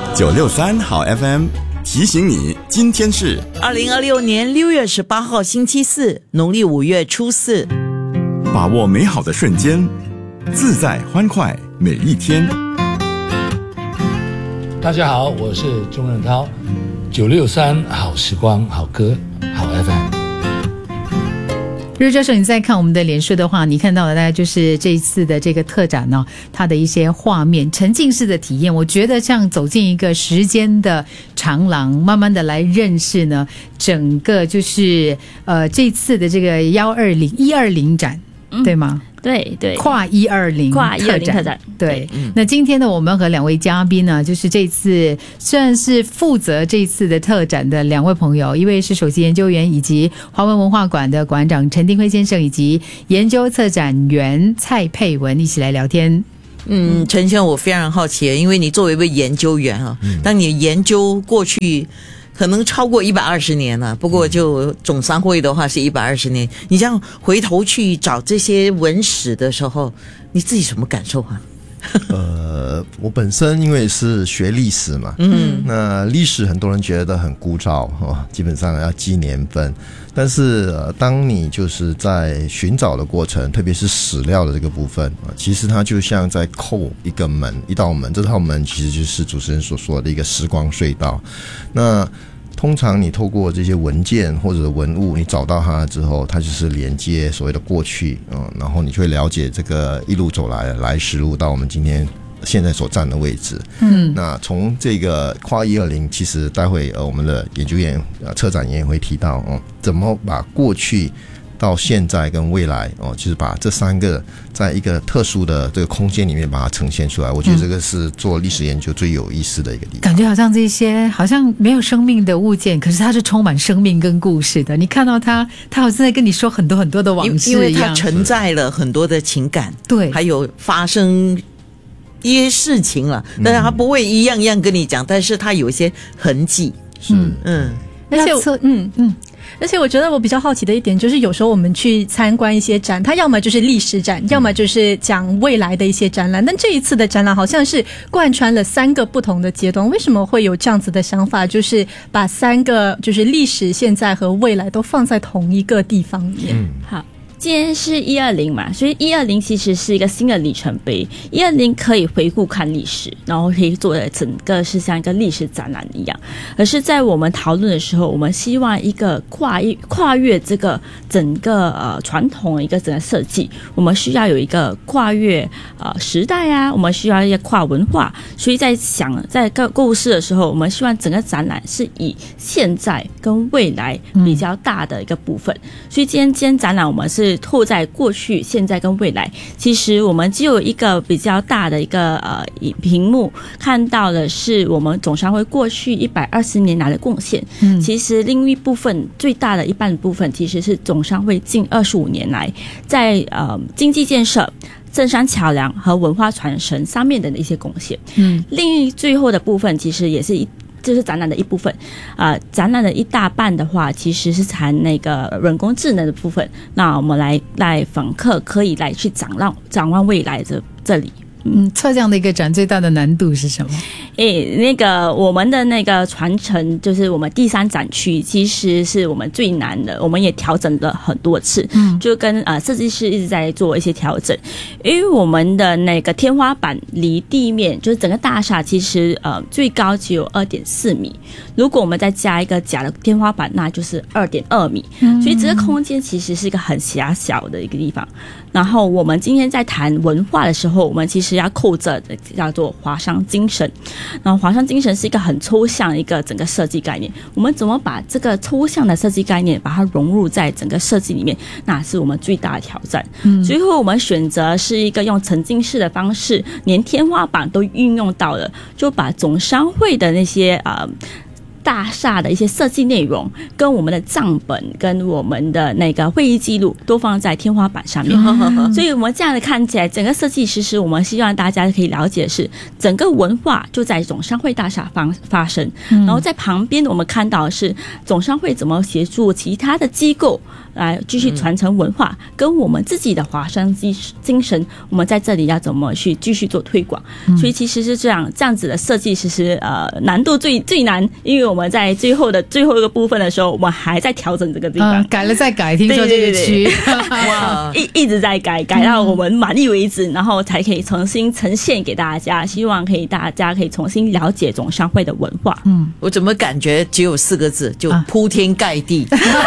963好 FM 提醒你，今天是 2026年6月18号星期四，农历5月初4。 把握美好的瞬间，自在欢快每一天。 大家好，我是钟仁涛，963好时光好歌好 FM。 如教授，你再看我们的脸书的话，你看到的大概就是这一次的这个特展呢，它的一些画面，沉浸式的体验。我觉得像走进一个时间的长廊，慢慢的来认识呢，整个就是这次的这个120展，对吗？ 对对， 跨120特展，对。那今天呢，我们和两位嘉宾呢，就是这次算是负责这次的特展的两位朋友，一位是首席研究员以及华文文化馆的馆长陈丁辉先生，以及研究策展员蔡佩文，一起来聊天。 陈先生，我非常好奇，因为你作为一位研究员啊，当你研究过去可能超过120年了，不过就总商会的话是120年。你这样回头去找这些文史的时候，你自己什么感受啊？ 我本身因为是学历史嘛，那历史很多人觉得很枯燥基本上要记年份。但是当你就是在寻找的过程，特别是史料的这个部分其实它就像在扣一道门，这道门其实就是主持人所说的一个时光隧道。那通常你透过这些文件或者文物，你找到它之后，它就是连接所谓的过去，然后你就会了解这个一路走来时路到我们今天现在所站的位置。那从这个跨120，其实待会我们的研究员策展员也会提到怎么把过去到现在跟未来就是把这三个在一个特殊的这个空间里面把它呈现出来。我觉得这个是做历史研究最有意思的一个地方。 感觉好像这些好像没有生命的物件，可是它是充满生命跟故事的。你看到它好像在跟你说很多很多的往事一样， 因为它承载了很多的情感， 对， 还有发生一些事情了，但是它不会一样样跟你讲，但是它有一些痕迹。 而且我觉得我比较好奇的一点就是，有时候我们去参观一些展，它要么就是历史展，要么就是讲未来的一些展览。但这一次的展览好像是贯穿了3个不同的阶段，为什么会有这样子的想法？就是把3个就是历史、现在和未来都放在同一个地方里面。 好。 今天是120嘛，所以120其实是一个新的里程碑。120可以回顾看历史，然后可以做的整个是像一个历史展览一样。而是在我们讨论的时候，我们希望一个跨越这个整个传统的一个整个设计，我们需要有一个跨越时代啊，我们需要一个跨文化。所以在构思的时候，我们希望整个展览是以现在跟未来比较大的一个部分。所以今天展览我们是透在过去、现在跟未来。其实我们只有一个比较大的一个屏幕，看到的是我们总商会过去120年来的贡献。其实另一部分最大的一半部分，其实是总商会近25年来在经济建设、政商桥梁和文化传承上面的一些贡献。最后的部分其实也是就是展览的一部分，展览的一大半的话，其实是谈那个人工智能的部分。那我们来访客可以来去展望未来的这里。 测这样的一个展最大的难度是什么？ 那个我们的那个传承，就是我们第3展区，其实是我们最难的，我们也调整了很多次，就跟设计师一直在做一些调整，因为我们的那个天花板离地面，就是整个大厦其实最高只有2.4米，如果我们再加一个假的天花板，那就是2.2米，所以这个空间其实是一个很狭小的一个地方。然后我们今天在谈文化的时候，我们其实要扣着的叫做华商精神。然后华商精神是一个很抽象的一个整个设计概念，我们怎么把这个抽象的设计概念把它融入在整个设计里面，那是我们最大的挑战。最后我们选择是一个用沉浸式的方式，连天花板都运用到了，就把总商会的那些大厦的一些设计内容，跟我们的账本，跟我们的那个会议记录都放在天花板上面。所以我们这样的看起来，整个设计其实我们希望大家可以了解的是，整个文化就在总商会大厦发生，然后在旁边我们看到的是总商会怎么协助其他的机构来继续传承文化，跟我们自己的华商精神，我们在这里要怎么去继续做推广。所以其实是这样子的设计，其实难度最难，因为我们在最后一个部分的时候，我们还在调整这个地方， 改了再改，听说这个区哇一直在改到我们满意为止，然后才可以重新呈现给大家，希望大家可以重新了解总商会的文化。 我怎么感觉只有4个字，就铺天盖地。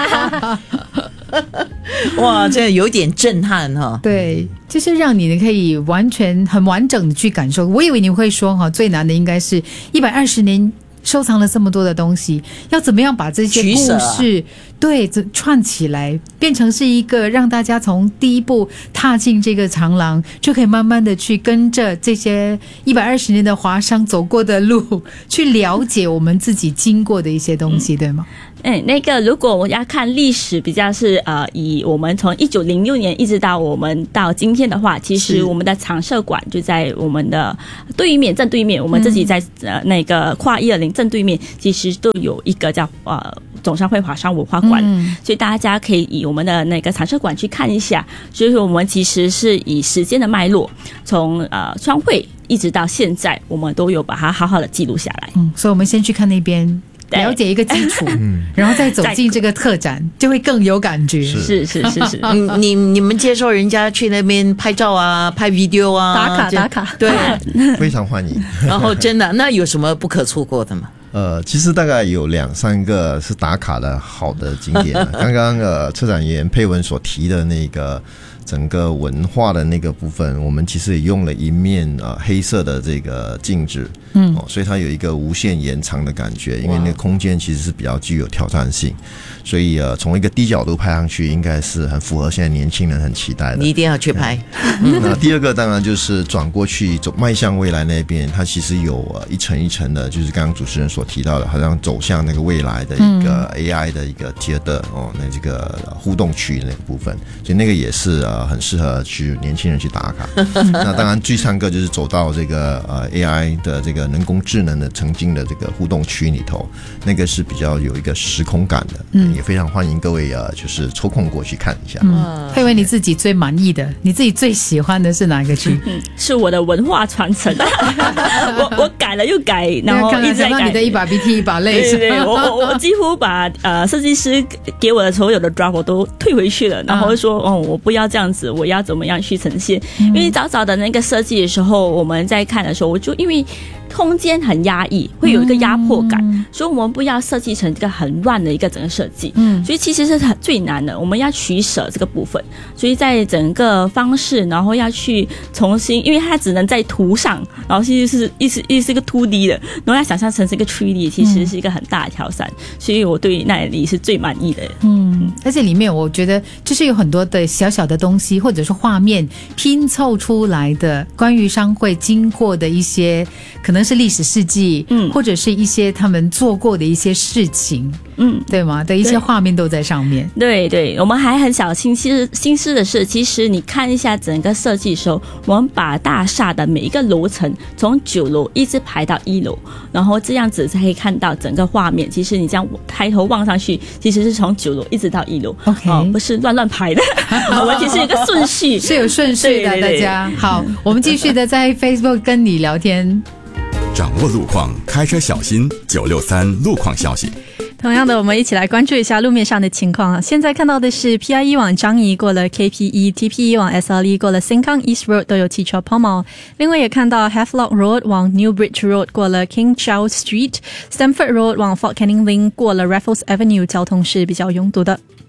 哇，这有点震撼哈。 对，就是让你可以很完整的去感受。我以为你会说最难的应该是120年收藏了这么多的东西，要怎么样把这些故事对串起来，变成是一个让大家从第一步踏进这个长廊，就可以慢慢的去跟着这些120年的华商走过的路，去了解我们自己经过的一些东西，对吗？ 那个如果我要看历史，比较是以我们从1906年一直到我们到今天的话，其实我们的常设馆就在我们的正对面，我们自己在那个跨120正对面，其实都有一个叫总商会华商文化馆，所以大家可以以我们的那个常设馆去看一下。所以说我们其实是以时间的脉络，从商会一直到现在，我们都有把它好好的记录下来。 所以我们先去看那边。了解一个基础，然后再走进这个特展，就会更有感觉。 是。 你们接受人家去那边拍照啊，拍 video 啊， 打卡， 对， 非常欢迎。 然后真的，那有什么不可错过的吗？ 其实大概有2-3个是打卡的好的景点。刚刚策展员佩文所提的那个整个文化的那个部分，我们其实也用了一面黑色的这个镜子，所以它有一个无限延长的感觉，因为那个空间其实是比较具有挑战性，所以从一个低角度拍上去，应该是很符合现在年轻人很期待的。 你一定要去拍。 那第二个当然就是转过去迈向未来那边，它其实有一层一层的，就是刚刚主持人所提到的，好像走向那个未来的一个 AI 的一个街的那这个互动区那个部分，所以那个也是很适合去年轻人去打卡。那当然第3个就是走到这个AI 的这个人工智能的曾经的这个互动区里头，那个是比较有一个时空感的，也非常欢迎各位就是抽空过去看一下。 佩文，你自己最满意的，你自己最喜欢的是哪个区？ 是我的文化传承。我改了又改，然后一直在改。 你的一把鼻涕一把泪。 对，我几乎把设计师给我的所有的 draft 我都退回去了，然后说我不要这样子，我要怎么样去呈现。因为早早的那个设计的时候，我们在看的时候，我就因为空间很压抑，会有一个压迫感，所以我们不要设计成一个很乱的一个整个设计。所以其实是最难的，我们要取舍这个部分。所以在整个方式，然后要去重新，因为它只能在图上，然后其实是一是一个 2D 的，然后要想象成是一个 3D， 其实是一个很大的挑战。所以我对那里是最满意的。 而且里面我觉得就是有很多的小小的东西，或者是画面拼凑出来的，关于商会经过的一些可能是历史事迹，或者是一些他们做过的一些事情，对吗？的一些画面都在上面。 对，我们还很小心思的是，其实你看一下整个设计的时候，我们把大厦的每一个楼层从9楼一直排到1楼，然后这样子才可以看到整个画面。其实你这样抬头望上去，其实是从9楼一直到1楼，不是乱排的。我们其实有个顺序， 是有顺序的。对，大家好，我们继续的在 Facebook 跟你聊天。 掌握路况，开车小心。963路况消息。 同样的，我们一起来关注一下路面上的情况啊。现在看到的是 PIE 往樟宜过了 KPE，TPE 往 SLE 过了 Sengkang East Road 都有汽车抛锚。另外也看到 Havelock Road 往 New Bridge Road 过了 King Charles Street， Stamford Road 往 Fort Canning Link 过了 Raffles Avenue 交通是比较拥堵的。